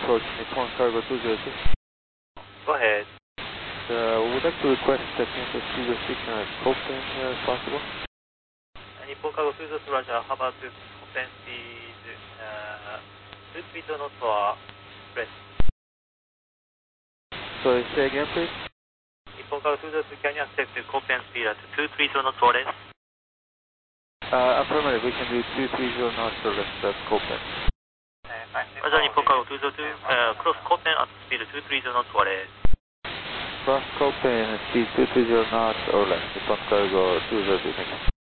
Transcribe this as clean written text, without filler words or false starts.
approach Nippon Cargo 202. Go ahead. We would like to request that you proceed with speaking at Copen as possible. Nippon Cargo 202 Roger, how about the Copen speed 230 knots for press? Sorry, say again please. Nippon Cargo 202, can you accept the Copen speed at 230 knots or less? Affirmative, we can do 230 knots or less at Copen. Roger, Nippon Cargo 202, cross Copen at speed 230 knots or less. Cross Copen at speed 230 knots or less, Nippon Cargo 202, thank you.